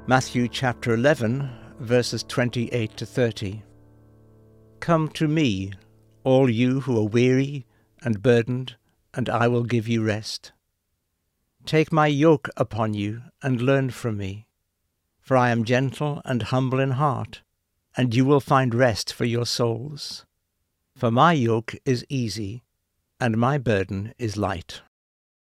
Matthew chapter 11, verses 28 to 30. Come to me, all you who are weary and burdened, and I will give you rest. Take my yoke upon you and learn from me, for I am gentle and humble in heart, and you will find rest for your souls. For my yoke is easy, and my burden is light.